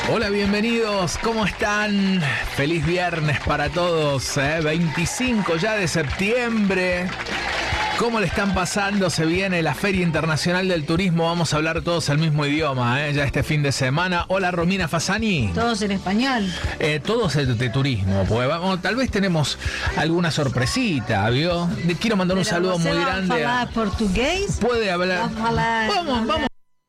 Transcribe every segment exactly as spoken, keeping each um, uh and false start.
Hola, bienvenidos, ¿cómo están? Feliz viernes para todos, ¿eh? veinticinco ya de septiembre. ¿Cómo le están pasando? Se viene la Feria Internacional del Turismo. Vamos a hablar todos el mismo idioma, ¿eh? Ya este fin de semana. Hola, Romina Fasani. Todos en español. Eh, todos de, de turismo. Pues vamos, tal vez tenemos alguna sorpresita, ¿vio? Le quiero mandar un Pero saludo ¿você muy va a grande. falar portugués? Puede hablar. Va a falar- Vamos, vamos.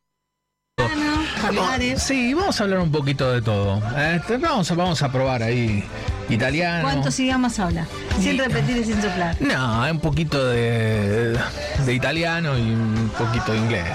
Hablares. Sí, vamos a hablar un poquito de todo. Eh, vamos, a, vamos a probar ahí italiano. ¿Cuántos idiomas habla? Sin repetir y sin soplar. No, un poquito de, de italiano y un poquito de inglés.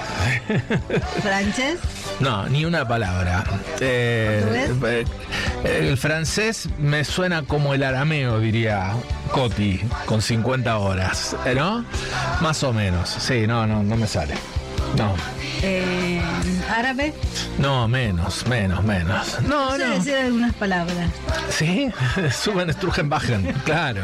¿Francés? No, ni una palabra. Eh, eh, el francés me suena como el arameo, diría Coti, con cincuenta horas, ¿no? Más o menos. Sí, no, no, no me sale. No. Eh, ¿Árabe? No, menos, menos, menos. No, Sé no. decir algunas palabras. Sí, suben, estrujen, bajen, claro.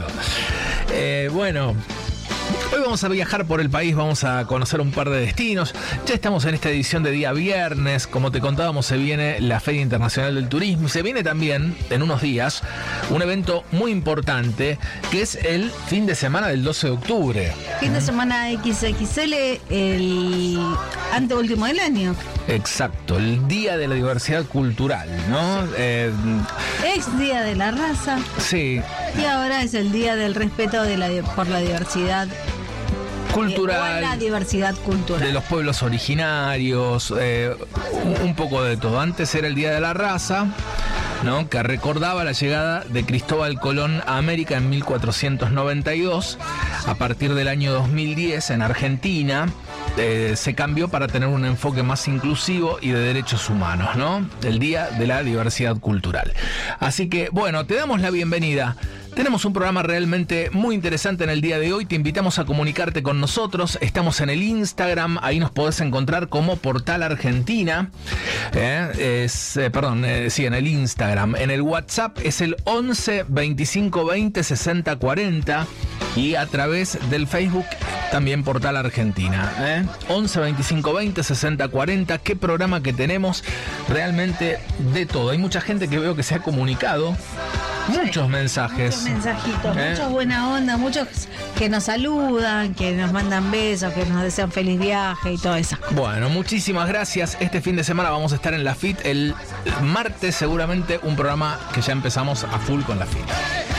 Eh, bueno, hoy vamos a viajar por el país, vamos a conocer un par de destinos. Ya estamos en esta edición de día viernes. Como te contábamos, se viene la Feria Internacional del Turismo y se viene también, en unos días, un evento muy importante que es el fin de semana del doce de octubre. Fin de semana equis equis ele, el anteúltimo del año. Exacto, el Día de la Diversidad Cultural, ¿no? Eh, Es Día de la Raza sí, y ahora es el Día del Respeto de la, por la diversidad cultural. eh, o la diversidad cultural. De los pueblos originarios, eh, un, un poco de todo. Antes era el Día de la Raza, ¿no? Que recordaba la llegada de Cristóbal Colón a América en mil cuatrocientos noventa y dos. A partir del año dos mil diez, en Argentina, eh, se cambió para tener un enfoque más inclusivo y de derechos humanos, ¿no? El Día de la Diversidad Cultural. Así que, bueno, te damos la bienvenida. Tenemos un programa realmente muy interesante en el día de hoy. Te invitamos a comunicarte con nosotros. Estamos en el Instagram. Ahí nos podés encontrar como Portal Argentina. Eh, es, eh, perdón, eh, sí, en el Instagram. En el WhatsApp es el once veinticinco veinte sesenta cuarenta. Y a través del Facebook también Portal Argentina. ¿eh? once veinticinco veinte sesenta cuarenta. Qué programa que tenemos. Realmente de todo. Hay mucha gente que veo que se ha comunicado. Muchos mensajes. Muchos mensajitos, ¿Eh? muchos buena onda, muchos que nos saludan, que nos mandan besos, que nos desean feliz viaje y todo eso. Bueno, muchísimas gracias. Este fin de semana vamos a estar en la F I T. El martes seguramente un programa que ya empezamos a full con la F I T.